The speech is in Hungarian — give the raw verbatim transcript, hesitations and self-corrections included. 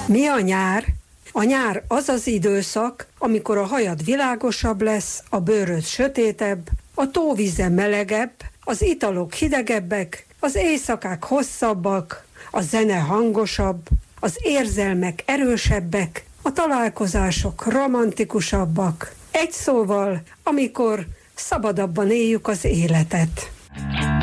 Mi a nyár? A nyár az az időszak, amikor a hajad világosabb lesz, a bőröd sötétebb, a tóvíze melegebb, az italok hidegebbek, az éjszakák hosszabbak, a zene hangosabb, az érzelmek erősebbek, a találkozások romantikusabbak. Egy szóval, amikor szabadabban éljük az életet.